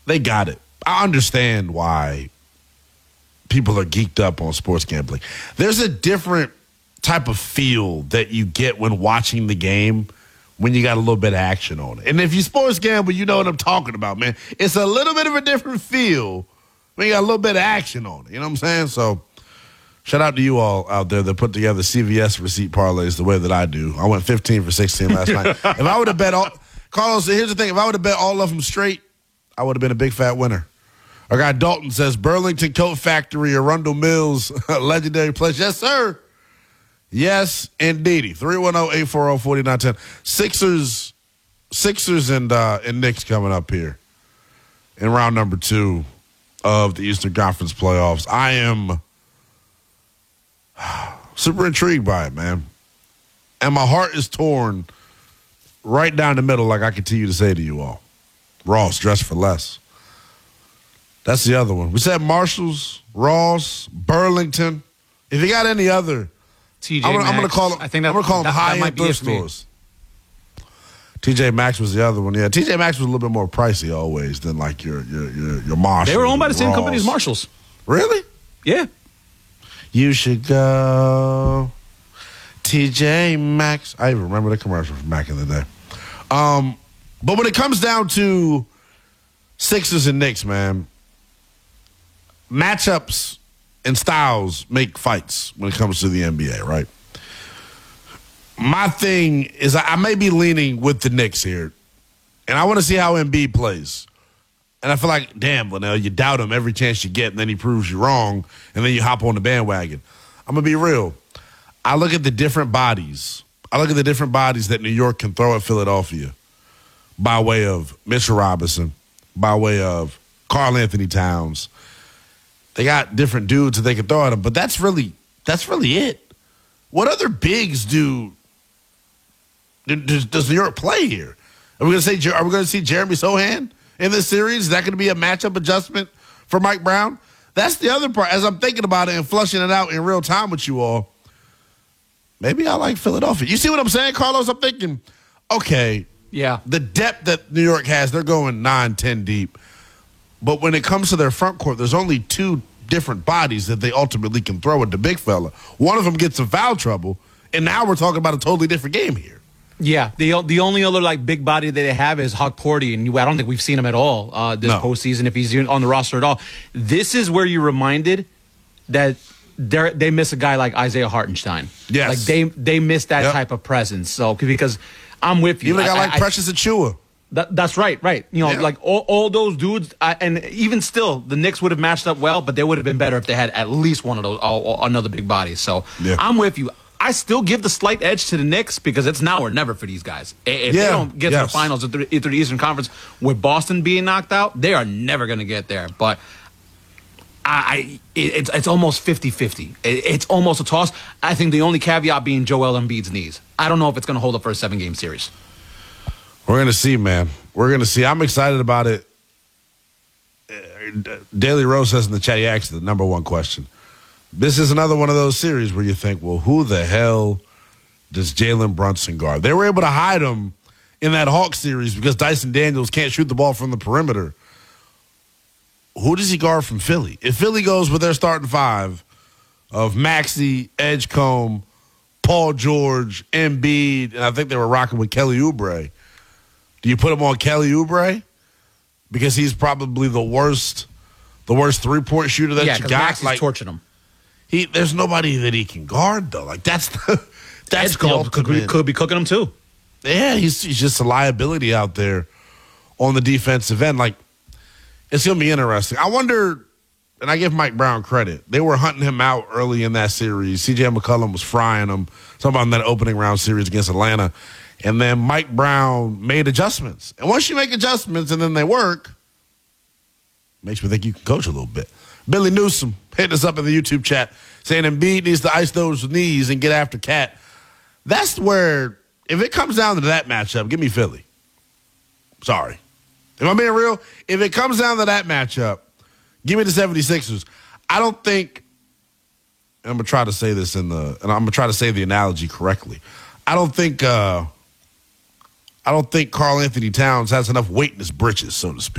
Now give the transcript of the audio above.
They got it. I understand why people are geeked up on sports gambling. There's a different type of feel that you get when watching the game when you got a little bit of action on it. And if you sports gamble, you know what I'm talking about, man. It's a little bit of a different feel when you got a little bit of action on it. You know what I'm saying? So shout out to you all out there that put together CVS receipt parlays the way that I do. I went 15 for 16 last night. If I would have bet all – Carlos, here's the thing. If I would have bet all of them straight, I would have been a big fat winner. Our guy Dalton says, Burlington Coat Factory, Arundel Mills, legendary place. Yes, sir. Yes, indeedy. 310-840-4910. Sixers and Knicks coming up here in round number 2 of the Eastern Conference playoffs. I am super intrigued by it, man. And my heart is torn right down the middle, like I continue to say to you all. Ross, dress for less. That's the other one. We said Marshalls, Ross, Burlington. If you got any other, TJ I'm going to call them. I think I'm going to call them high-end thrift stores. TJ Maxx was the other one. Yeah, TJ Maxx was a little bit more pricey always than like your Marshalls. They were owned by the same company as Marshalls. Really? Yeah. You should go TJ Maxx. I even remember the commercial from back in the day. But when it comes down to Sixers and Knicks, man, matchups and styles make fights when it comes to the NBA, right? My thing is I may be leaning with the Knicks here, and I want to see how Embiid plays. And I feel like, damn, Linnell, you doubt him every chance you get, and then he proves you wrong, and then you hop on the bandwagon. I'm going to be real. I look at the different bodies. I look at the different bodies that New York can throw at Philadelphia by way of Mitchell Robinson, by way of Karl Anthony Towns. They got different dudes that they can throw at them, but that's really it. What other bigs does New York play here? Are we going to see Jeremy Sohan in this series? Is that going to be a matchup adjustment for Mike Brown? That's the other part. As I'm thinking about it and flushing it out in real time with you all, maybe I like Philadelphia. You see what I'm saying, Carlos? I'm thinking, okay, yeah, the depth that New York has, they're going 9-10 deep. But when it comes to their front court, there's only 2 different bodies that they ultimately can throw at the big fella. One of them gets in foul trouble, and now we're talking about a totally different game here. Yeah, the only other like big body that they have is Hawk Porty, and I don't think we've seen him at all this postseason if he's on the roster at all. This is where you're reminded that they miss a guy like Isaiah Hartenstein. Yes, like they miss that type of presence. So because I'm with you, even a guy like Precious Achiuwa. That's right. You know, like all those dudes, and even still, the Knicks would have matched up well, but they would have been better if they had at least one of those, another big body. So I'm with you. I still give the slight edge to the Knicks because it's now or never for these guys. If they don't get to the finals through the Eastern Conference with Boston being knocked out, they are never going to get there. But it's almost 50-50. It's almost a toss. I think the only caveat being Joel Embiid's knees. I don't know if it's going to hold up for a 7-game series. We're going to see, man. We're going to see. I'm excited about it. Daily Rose says in the chat, he asked the number one question. This is another one of those series where you think, well, who the hell does Jalen Brunson guard? They were able to hide him in that Hawks series because Dyson Daniels can't shoot the ball from the perimeter. Who does he guard from Philly? If Philly goes with their starting 5 of Maxey, Edgecombe, Paul George, Embiid, and I think they were rocking with Kelly Oubre, do you put him on Kelly Oubre? Because he's probably the worst 3-point shooter that you got. Maxey's torching him. There's nobody that he can guard though. Like that's could be cooking him too. Yeah, he's just a liability out there on the defensive end. Like it's gonna be interesting. I wonder, and I give Mike Brown credit. They were hunting him out early in that series. CJ McCollum was frying him. Talking about in that opening round series against Atlanta. And then Mike Brown made adjustments. And once you make adjustments and then they work, makes me think you can coach a little bit. Billy Newsom hitting us up in the YouTube chat saying Embiid needs to ice those knees and get after Cat. That's where, if it comes down to that matchup, give me Philly. Sorry. If I'm being real, if it comes down to that matchup, give me the 76ers. I don't think, and I'm going to try to say this and I'm going to try to say the analogy correctly. I don't think Karl Anthony Towns has enough weight in his britches, so to speak.